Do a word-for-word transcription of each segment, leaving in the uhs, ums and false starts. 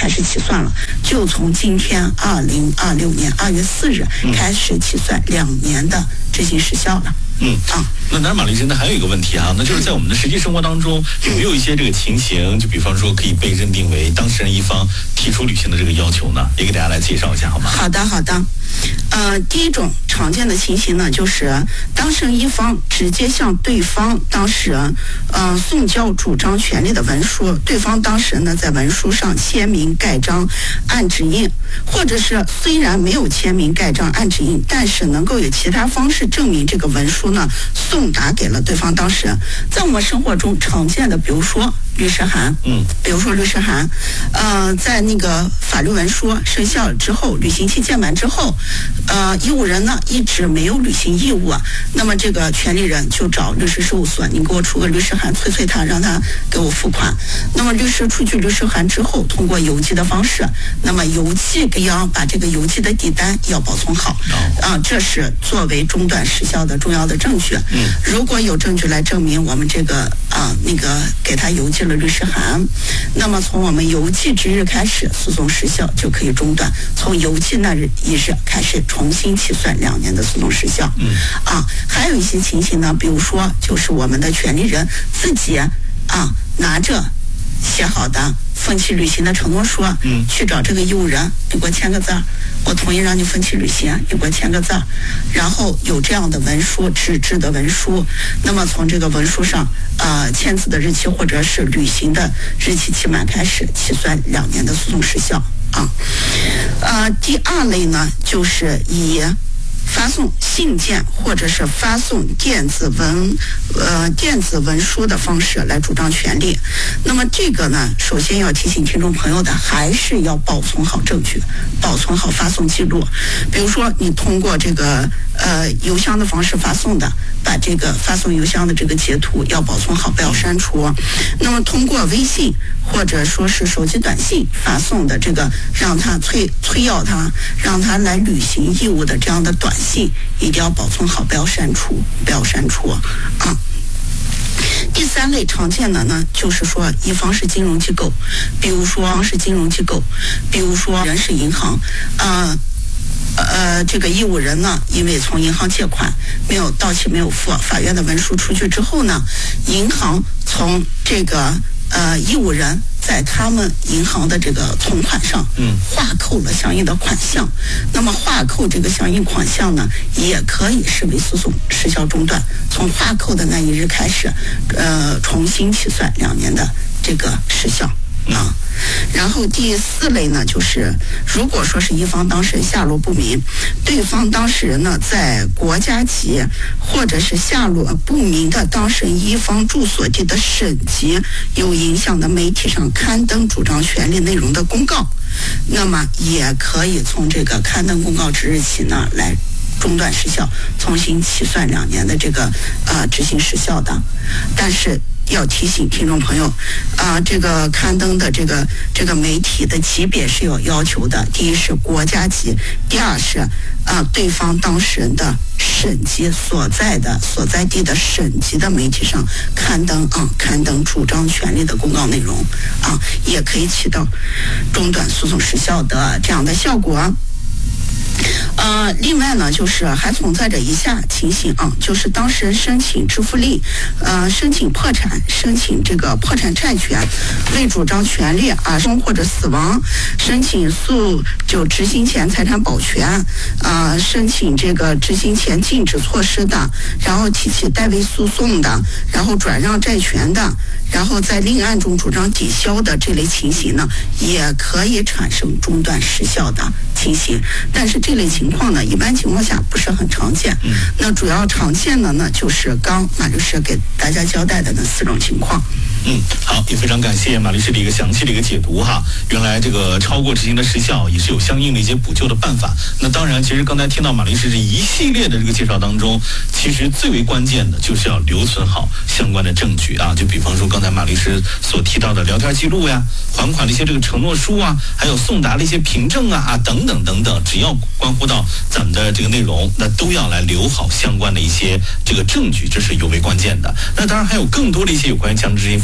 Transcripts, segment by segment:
开始起算了，就从今天二零二六年二月四日开始起算两年的执行时效了。 嗯啊，那当然，马律师，那还有一个问题啊，那就是在我们的实际生活当中，有没有一些这个情形，就比方说可以被认定为当事人一方提出履行的这个要求呢？也给大家来介绍一下，好吗？ 好的，好的。呃，第一种常见的情形呢，就是当事人一方直接向对方当事人呃送交主张权利的文书，对方当事人呢在文书上签名盖章按指印，或者是虽然没有签名盖章按指印，但是能够有其他方式证明这个文书呢送达给了对方当事人。在我们生活中常见的，比如说律师函，嗯，比如说律师函，呃，在那个法律文书生效之后，履行期届满之后，呃，义务人呢一直没有履行义务啊，那么这个权利人就找律师事务所，你给我出个律师函催催他，让他给我付款。那么律师出具律师函之后，通过邮寄的方式，那么邮寄要把这个邮寄的底单要保存好，啊，这是作为中断时效的重要的证据。嗯，如果有证据来证明我们这个啊那个给他邮寄了律师函，那么从我们邮寄之日开始，诉讼时效就可以中断，从邮寄那日一日开始重新起算两年的诉讼时效。嗯，啊，还有一些情形呢，比如说就是我们的权利人自己啊拿着写好的分期履行的承诺书，嗯，去找这个义务人，你给我签个字，我同意让你分期履行，你给我签个字，然后有这样的文书，纸质的文书，那么从这个文书上呃签字的日期或者是履行的日期期满开始起算两年的诉讼时效啊。呃，第二类呢，就是以发送信件或者是发送电子文呃电子文书的方式来主张权利。那么这个呢，首先要提醒听众朋友的，还是要保存好证据，保存好发送记录。比如说你通过这个呃邮箱的方式发送的，把这个发送邮箱的这个截图要保存好，不要删除。那么通过微信或者说是手机短信发送的这个让他催催要他让他来履行义务的这样的短信，一定要保存好，不要删除，不要删除啊。第三类常见的呢，就是说一方是金融机构，比如说是金融机构，比如说人是银行，呃呃，这个义务人呢，因为从银行借款没有到期没有付，法院的文书出具之后呢，银行从这个呃义务人在他们银行的这个存款上，嗯，划扣了相应的款项。那么划扣这个相应款项呢，也可以视为诉讼时效中断，从划扣的那一日开始，呃，重新起算两年的这个时效啊。然后第四类呢，就是如果说是一方当事人下落不明，对方当事人呢在国家级或者是下落不明的当事人一方住所地的省级有影响的媒体上刊登主张权利内容的公告，那么也可以从这个刊登公告之日起呢来中断时效，重新起算两年的这个呃执行时效的。但是要提醒听众朋友，啊、呃，这个刊登的这个这个媒体的级别是有要求的。第一是国家级，第二是啊、呃、对方当事人的省级所在的所在地的省级的媒体上刊登啊刊登主张权利的公告内容啊，也可以起到中断诉讼时效的这样的效果。呃，另外呢，就是还存在着以下情形啊，就是当事人申请支付利，呃，申请破产，申请这个破产债权，为主张权利啊生或者死亡，申请诉就执行前财产保全，啊、呃，申请这个执行前禁止措施的，然后提起代位诉讼的，然后转让债权的，然后在另案中主张抵销的这类情形呢，也可以产生中断时效的情形。但是这类情况呢，一般情况下不是很常见。嗯、那主要常见的呢，就是刚马律师给大家交代的那四种情况。 嗯，好，也非常感谢马律师的一个详细的一个解读哈。原来这个超过执行的时效也是有相应的一些补救的办法。那当然，其实刚才听到马律师这一系列的这个介绍当中，其实最为关键的就是要留存好相关的证据啊。就比方说刚才马律师所提到的聊天记录呀、还款的一些这个承诺书啊，还有送达的一些凭证啊啊等等等等，只要关乎到咱们的这个内容，那都要来留好相关的一些这个证据，这是尤为关键的。那当然还有更多的一些有关于强制执行方面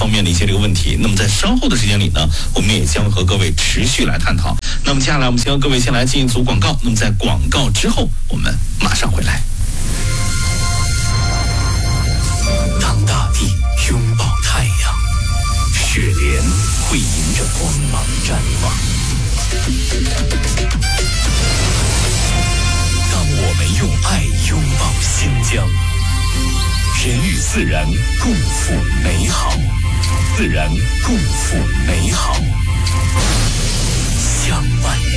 方面的一些这个问题。那么在稍后的时间里呢，我们也将和各位持续来探讨。那么接下来我们先和各位先来进一组广告，那么在广告之后我们马上回来。 当大地拥抱太阳，雪莲会迎着光芒绽放。当我们用爱拥抱新疆，人与自然共赴美好，自然共赴美好，相伴